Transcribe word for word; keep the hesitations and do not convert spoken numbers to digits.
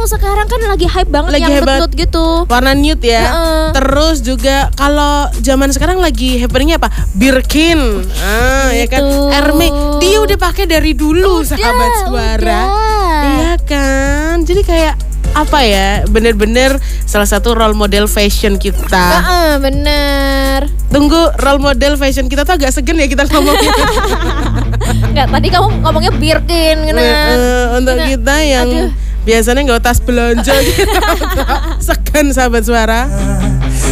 kalau sekarang kan lagi hype banget Lagi yang hebat. nude gitu. Warna nude ya. Heeh. Terus juga kalau zaman sekarang lagi happeningnya apa? Birkin. Ah, ya kan. Gitu. Hermes. Dia udah pakai dari dulu, Udah, sahabat suara. udah. Iya kan. Jadi kayak apa ya? Bener-bener salah satu role model fashion kita. Heeh, bener. Tunggu, role model fashion kita tuh agak segen ya kita ngomongin. Enggak, tadi kamu ngomongnya Birkin Nah, kan. eh, untuk Nah, kita yang aduh. biasanya nggak tas belanja gitu. Segan sahabat suara.